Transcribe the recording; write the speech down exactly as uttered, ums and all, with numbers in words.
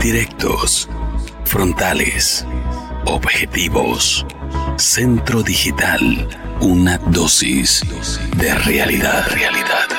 Directos, frontales, objetivos. Centro Digital, una dosis de realidad, realidad.